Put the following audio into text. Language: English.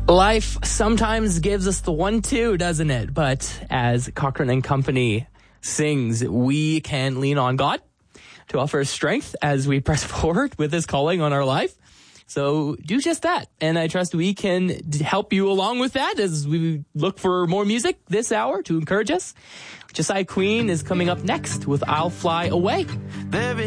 Life sometimes gives us the 1-2, doesn't it? But as Cochrane and Company sings, we can lean on God to offer strength as we press forward with His calling on our life. So do just that. And I trust we can help you along with that as we look for more music this hour to encourage us. Josiah Queen is coming up next with I'll Fly Away.